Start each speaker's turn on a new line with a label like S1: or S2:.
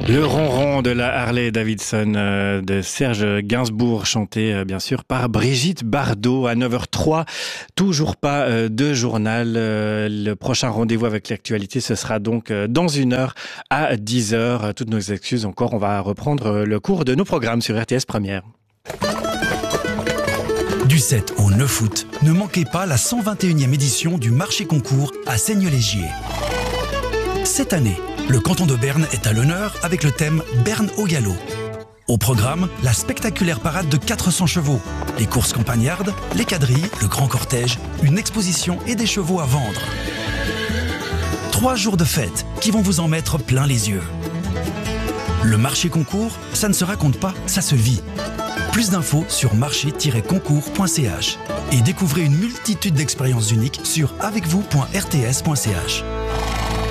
S1: Le ronron de la Harley-Davidson de Serge Gainsbourg, chanté bien sûr par Brigitte Bardot à 9h03. Toujours pas de journal. Le prochain rendez-vous avec l'actualité, ce sera donc dans une heure à 10h. Toutes nos excuses encore, on va reprendre le cours de nos programmes sur RTS Première.
S2: Du 7 au 9 août, ne manquez pas la 121e édition du marché concours à Seignelay-Gier. Cette année, le canton de Berne est à l'honneur avec le thème Berne au galop. Au programme, la spectaculaire parade de 400 chevaux, les courses campagnardes, les quadrilles, le grand cortège, une exposition et des chevaux à vendre. 3 jours de fête qui vont vous en mettre plein les yeux. Le marché concours, ça ne se raconte pas, ça se vit. Plus d'infos sur marché-concours.ch et découvrez une multitude d'expériences uniques sur avecvous.rts.ch.